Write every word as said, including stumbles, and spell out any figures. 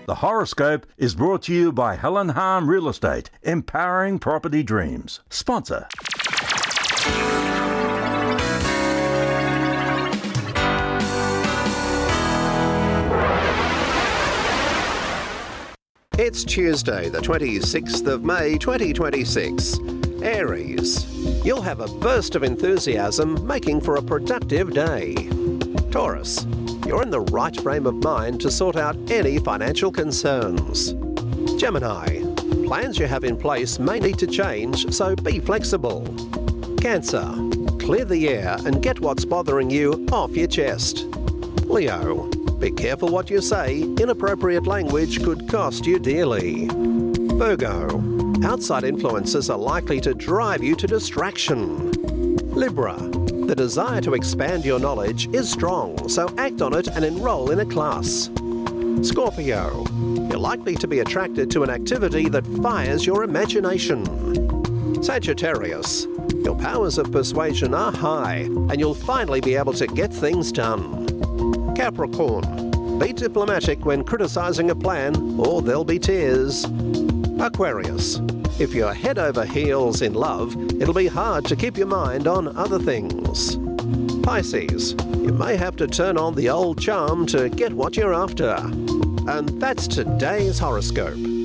The horoscope is brought to you by Helen Harm Real Estate, empowering property dreams. Sponsor. It's Tuesday, the twenty-sixth of May, twenty twenty-six. Aries. You'll have a burst of enthusiasm, making for a productive day. Taurus. You're in the right frame of mind to sort out any financial concerns. Gemini. Plans you have in place may need to change, so be flexible. Cancer. Clear the air and get what's bothering you off your chest. Leo. Be careful what you say. Inappropriate language could cost you dearly. Virgo. Outside influences are likely to drive you to distraction. Libra. The desire to expand your knowledge is strong, so act on it and enroll in a class. Scorpio. You're likely to be attracted to an activity that fires your imagination. Sagittarius. Your powers of persuasion are high, and you'll finally be able to get things done. Capricorn. Be diplomatic when criticizing a plan, or there'll be tears. Aquarius. If you're head over heels in love, it'll be hard to keep your mind on other things. Pisces. You may have to turn on the old charm to get what you're after. And that's today's horoscope.